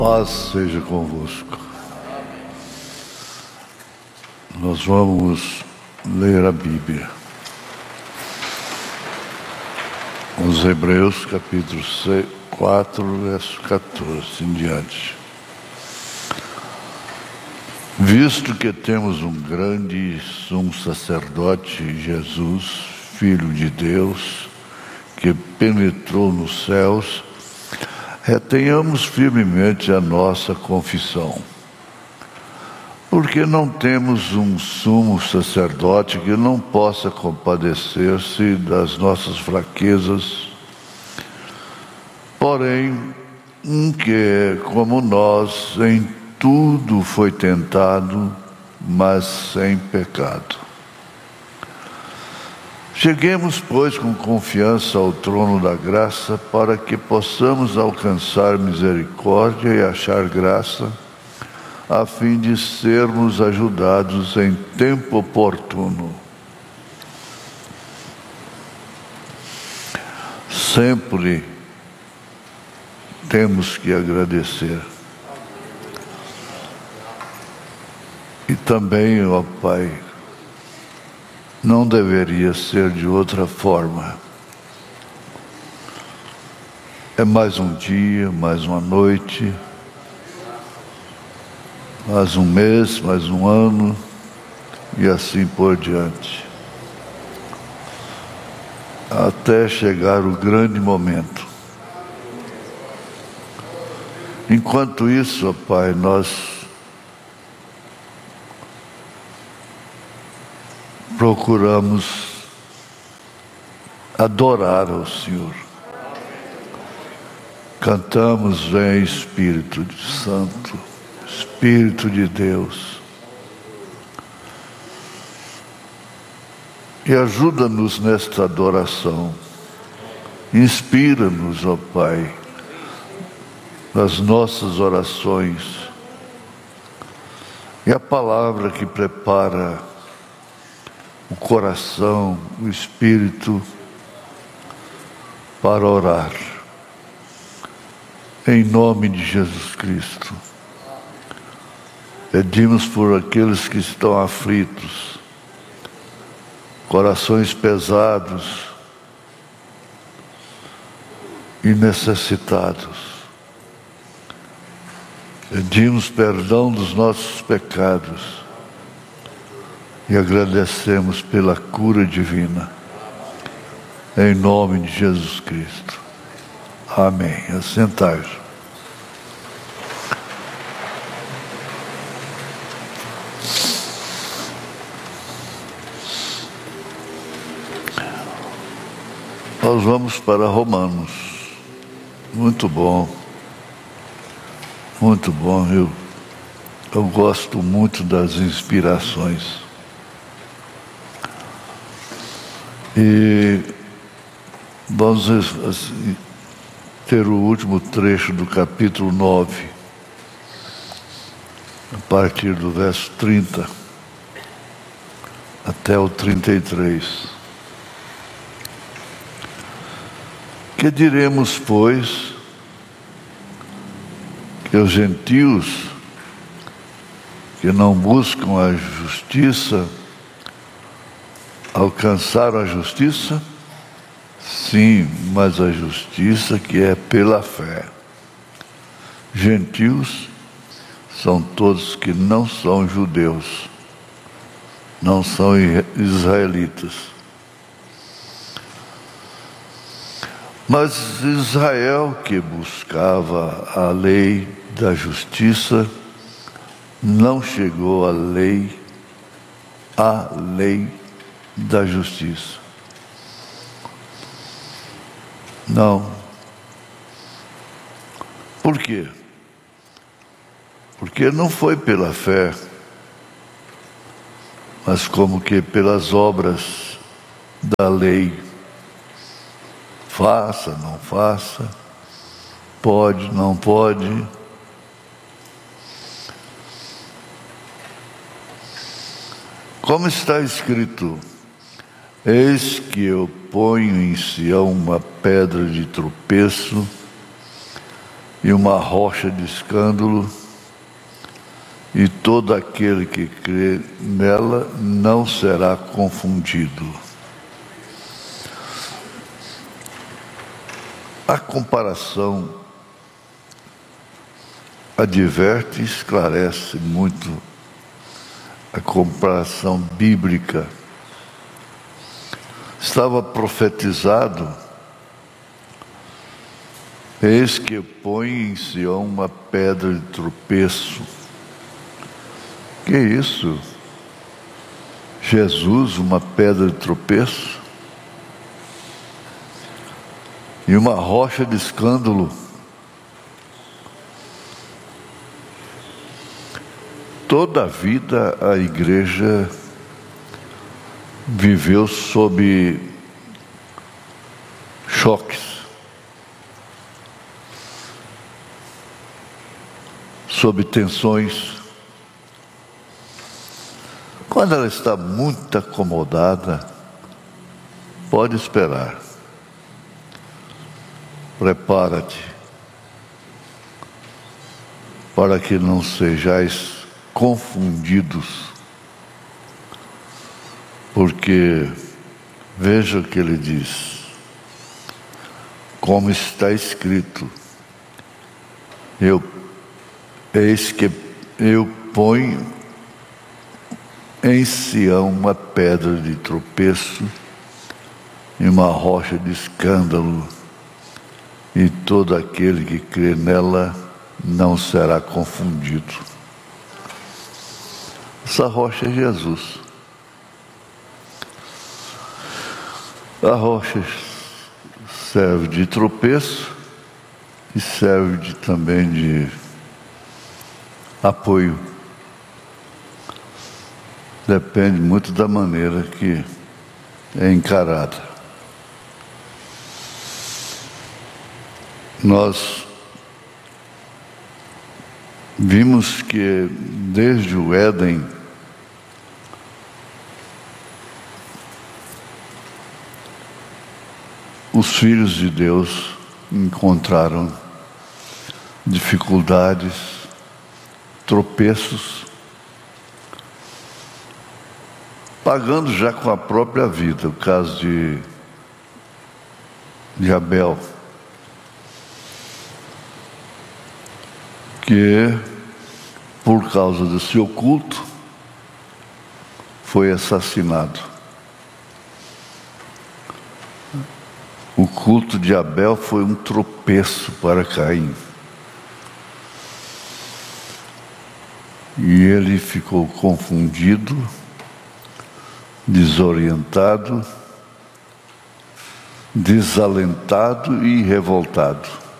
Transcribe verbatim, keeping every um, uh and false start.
Paz seja convosco. Nós vamos ler a Bíblia. Os Hebreus, capítulo quatro, verso quatorze em diante. Visto que temos um grande sumo sacerdote, Jesus, Filho de Deus, que penetrou nos céus, retenhamos firmemente a nossa confissão. Porque não temos um sumo sacerdote que não possa compadecer-se das nossas fraquezas, porém, um que é como nós, em tudo foi tentado, mas sem pecado. Cheguemos, pois, com confiança ao trono da graça, para que possamos alcançar misericórdia e achar graça, a fim de sermos ajudados em tempo oportuno. Sempre temos que agradecer. E também, ó Pai, não deveria ser de outra forma. É mais um dia, mais uma noite, mais um mês, mais um ano, e assim por diante. Até chegar o grande momento. Enquanto isso, ó Pai, nós procuramos adorar ao Senhor. Cantamos, vem Espírito Santo, Espírito de Deus. E ajuda-nos nesta adoração. Inspira-nos, ó Pai, nas nossas orações. E a palavra que prepara o coração, o espírito, para orar. Em nome de Jesus Cristo. Pedimos por aqueles que estão aflitos, corações pesados e necessitados. Pedimos perdão dos nossos pecados. E agradecemos pela cura divina, em nome de Jesus Cristo. Amém. Assentai-vos. Nós vamos para Romanos. Muito bom. Muito bom. Eu, eu gosto muito das inspirações. E vamos assim, ter o último trecho do capítulo nove, a partir do verso trinta até o trinta e três. Que diremos, pois, que os gentios que não buscam a justiça alcançaram a justiça? Sim, mas a justiça que é pela fé. Gentios são todos que não são judeus, não são israelitas. Mas Israel, que buscava a lei da justiça, não chegou à lei, à lei da justiça. Não. Por quê? Porque não foi pela fé, mas como que pelas obras da lei. Faça, não faça, pode, não pode. Como está escrito: eis que eu ponho em Sião uma pedra de tropeço e uma rocha de escândalo, e todo aquele que crê nela não será confundido. A comparação adverte e esclarece muito a comparação bíblica. Estava profetizado: eis que põe em Sião uma pedra de tropeço. Que isso? Jesus, uma pedra de tropeço? E uma rocha de escândalo? Toda a vida a igreja viveu sob choques, sob tensões. Quando ela está muito acomodada, pode esperar. Prepara-te para que não sejais confundidos, porque veja o que ele diz: como está escrito, eu, eis que eu ponho em Sião uma pedra de tropeço e uma rocha de escândalo, e todo aquele que crê nela não será confundido. Essa rocha é Jesus. A rocha serve de tropeço e serve de, também de apoio. Depende muito da maneira que é encarada. Nós vimos que desde o Éden os filhos de Deus encontraram dificuldades, tropeços, pagando já com a própria vida. O caso de, de Abel, que por causa do seu culto foi assassinado. O culto de Abel foi um tropeço para Caim. E ele ficou confundido, desorientado, desalentado e revoltado.